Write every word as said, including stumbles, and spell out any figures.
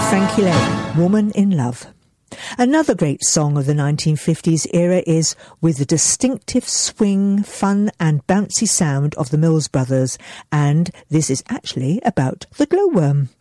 Frankie Laine, Woman in Love. Another great song of the nineteen fifties era is with the distinctive swing, fun and bouncy sound of the Mills Brothers, and this is actually about the glowworm.